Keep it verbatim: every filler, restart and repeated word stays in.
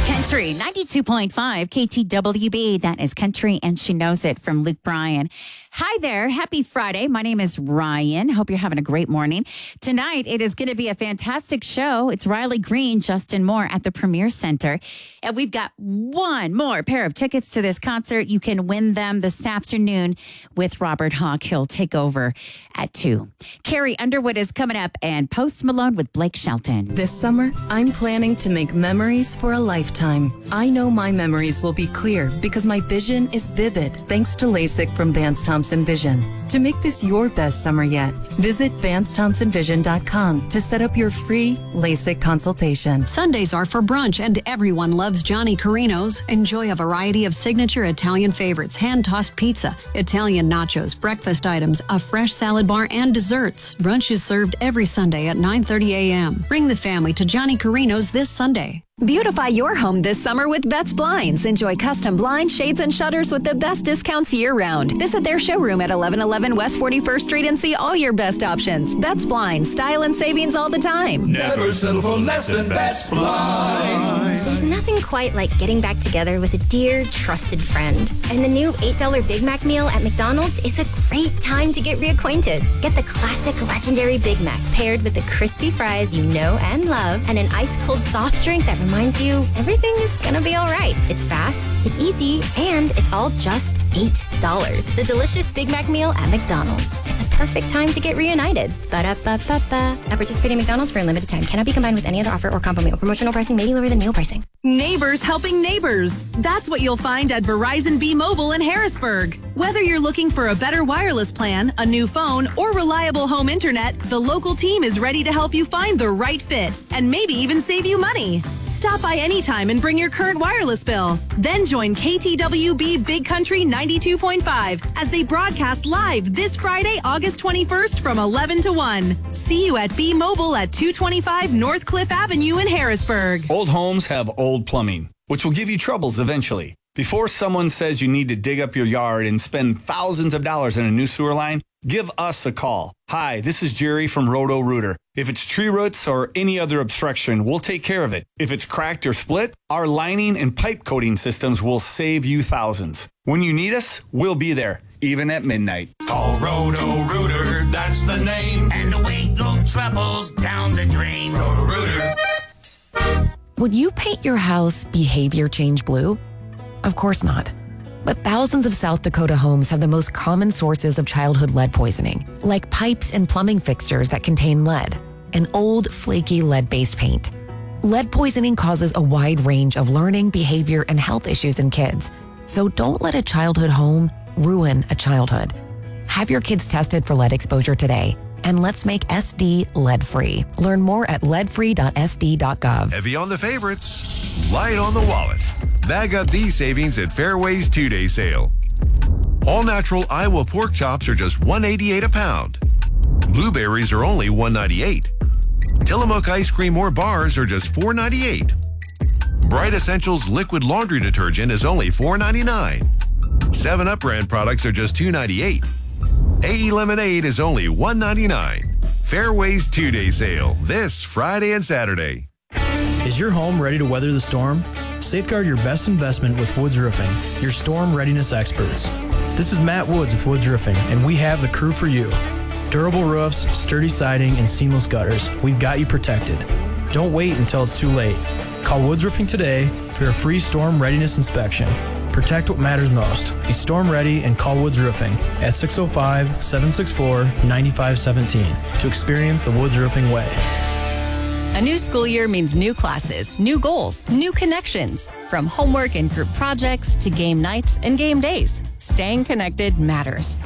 Country ninety-two point five K T W B. That is Country and She Knows It from Luke Bryan. Hi there. Happy Friday. My name is Ryan. Hope you're having a great morning. Tonight, it is going to be a fantastic show. It's Riley Green, Justin Moore at the Premier Center. And we've got one more pair of tickets to this concert. You can win them this afternoon with Robert Hawk. He'll take over at two. Carrie Underwood is coming up and Post Malone with Blake Shelton. This summer, I'm planning to make memories for a lifetime. I know my memories will be clear because my vision is vivid thanks to LASIK from Vance Thompson Vision. To make this your best summer yet, visit Vance Thompson Vision dot com to set up your free LASIK consultation. Sundays are for brunch and everyone loves Johnny Carino's. Enjoy a variety of signature Italian favorites, hand-tossed pizza, Italian nachos, breakfast items, a fresh salad bar, and desserts. Brunch is served every Sunday at nine thirty a.m. Bring the family to Johnny Carino's this Sunday. Beautify your home this summer with Betts Blinds. Enjoy custom blinds, shades, and shutters with the best discounts year-round. Visit their showroom at eleven eleven West forty-first Street and see all your best options. Betts Blinds, style and savings all the time. Never settle for less than Betts Blinds. There's nothing quite like getting back together with a dear, trusted friend. And the new eight dollar Big Mac meal at McDonald's is a great time to get reacquainted. Get the classic legendary Big Mac paired with the crispy fries you know and love and an ice-cold soft drink that reminds you everything is gonna be all right. It's fast, it's easy, and it's all just eight dollars. The delicious Big Mac meal at McDonald's. It's a perfect time to get reunited. Ba-da-ba-ba-ba. At participating McDonald's for a limited time. Cannot be combined with any other offer or combo meal. Promotional pricing may be lower than meal pricing. Neighbors helping neighbors. That's what you'll find at Verizon B Mobile in Harrisburg. Whether you're looking for a better wireless plan, a new phone, or reliable home internet, the local team is ready to help you find the right fit and maybe even save you money. Stop by anytime and bring your current wireless bill. Then join K T W B Big Country ninety-two point five as they broadcast live this Friday, August twenty-first from eleven to one. See you at B Mobile at two twenty-five North Cliff Avenue in Harrisburg. Old homes have old plumbing, which will give you troubles eventually. Before someone says you need to dig up your yard and spend thousands of dollars on a new sewer line, give us a call. Hi, this is Jerry from Roto-Rooter. If it's tree roots or any other obstruction, we'll take care of it. If it's cracked or split, our lining and pipe coating systems will save you thousands. When you need us, we'll be there, even at midnight. Call Roto-Rooter, that's the name. And away go troubles down the drain. Roto-Rooter. Would you paint your house behavior change blue? Of course not. But thousands of South Dakota homes have the most common sources of childhood lead poisoning, like pipes and plumbing fixtures that contain lead, and old, flaky lead-based paint. Lead poisoning causes a wide range of learning, behavior, and health issues in kids. So don't let a childhood home ruin a childhood. Have your kids tested for lead exposure today, and let's make S D lead-free. Learn more at lead free dot S D dot gov. Heavy on the favorites, light on the wallet. Bag up these savings at Fairway's two-day sale. All-natural Iowa pork chops are just one eighty-eight a pound. Blueberries are only one ninety-eight. Tillamook ice cream or bars are just four ninety-eight. Bright Essentials liquid laundry detergent is only four ninety-nine. seven up brand products are just two ninety-eight. A E lemonade is only one ninety-nine. Fairway's two-day sale this Friday and Saturday. Is your home ready to weather the storm? Safeguard your best investment with Woods Roofing, your storm readiness experts. This is Matt Woods with Woods Roofing, and we have the crew for you. Durable roofs, sturdy siding, and seamless gutters. We've got you protected. Don't wait until it's too late. Call Woods Roofing today for a free storm readiness inspection. Protect what matters most. Be storm ready and call Woods Roofing at six oh five, seven six four, nine five one seven to experience the Woods Roofing way. A new school year means new classes, new goals, new connections. From homework and group projects to game nights and game days, staying connected matters.